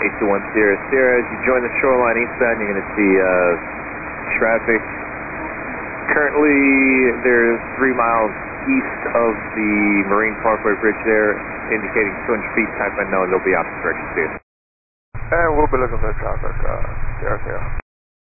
8210 Sierra, as you join the shoreline eastbound, you're going to see traffic. Currently, there's 3 miles east of the Marine Parkway Bridge there, indicating 200 feet, type unknown, they'll be opposite direction to you. And we'll be looking for traffic, Sierra.